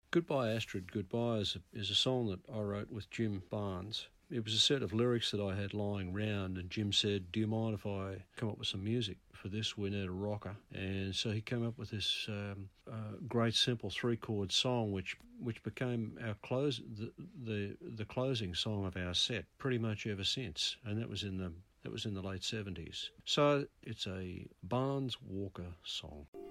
Goodbye Astrid, Goodbye is a song that I wrote with Jim Barnes. It was a set of lyrics that I had lying round, and Jim said, do you mind if I come up with some music for this? We need a rocker. And so he came up with this great simple three-chord song which became our the closing song of our set pretty much ever since, and that was in the late 70s. So it's a Barnes Walker song.